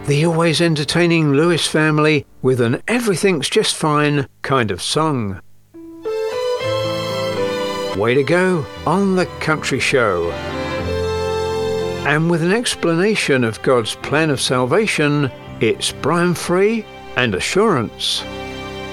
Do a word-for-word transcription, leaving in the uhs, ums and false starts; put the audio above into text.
the always entertaining Lewis family with an everything's just fine kind of song. Way to go on The Country Show. And with an explanation of God's plan of salvation, it's Brian Free and Assurance.